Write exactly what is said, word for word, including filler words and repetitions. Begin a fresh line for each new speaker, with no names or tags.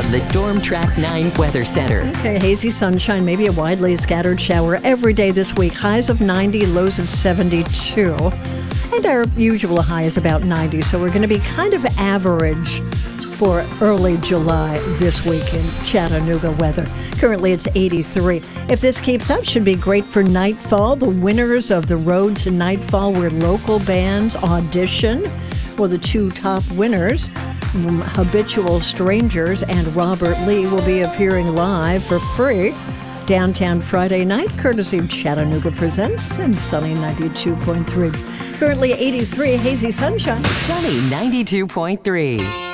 from the Storm Track nine Weather Center.
Okay, hazy sunshine, maybe a widely scattered shower every day this week. Highs of ninety, lows of seventy-two. And our usual high is about ninety, so we're going to be kind of average for early July this week in Chattanooga weather. Currently it's eighty-three. If this keeps up, should be great for Nightfall. The winners of the Road to Nightfall were local bands Audition. Well, the two top winners, Habitual Strangers and Robert Lee, will be appearing live for free downtown Friday night, courtesy of Chattanooga Presents and Sunny ninety-two point three. Currently eighty-three, hazy sunshine.
Sunny ninety-two point three.